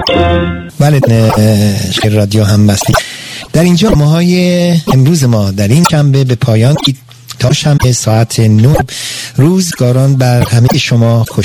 بله، رادیو همبستی در اینجا ماهای امروز ما در این شنبه به پایان، تا شنبه ساعت 9 روزگاران بر همه شما خوش